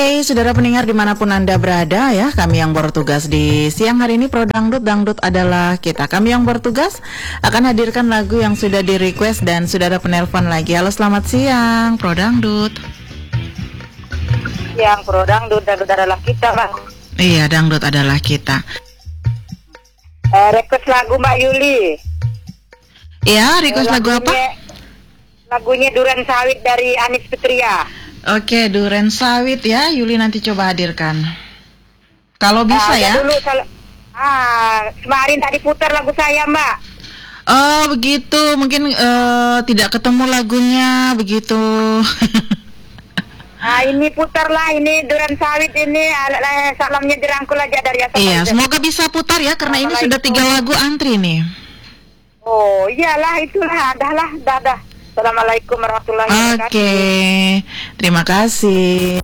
Hey, saudara pendengar dimanapun Anda berada ya, kami yang bertugas di siang hari ini Pro Dangdut, Dangdut adalah kita. Kami yang bertugas akan hadirkan lagu yang sudah di request dan sudah ada penelpon lagi. Halo, selamat siang Pro Dangdut. Yang Pro Dangdut, Dangdut adalah kita, Bang. Iya, Dangdut adalah kita. Request lagu Mbak Yuli. Iya, request lagu apa? Lagunya Duren Sawit dari Anis Fitria. Oke, Duren Sawit ya, Yuli nanti coba hadirkan. Kalau bisa ya. Dulu, kemarin tadi putar lagu saya, Mbak. Oh, begitu. Mungkin tidak ketemu lagunya, begitu. Ini putar lah, ini Duren Sawit ini, salamnya dirangkul aja dari atas. Iya, semoga bisa putar ya, karena ini sudah 3 lagu antri nih. Oh, iyalah, itulah, dadah. Assalamualaikum warahmatullahi wabarakatuh. Oke, terima kasih.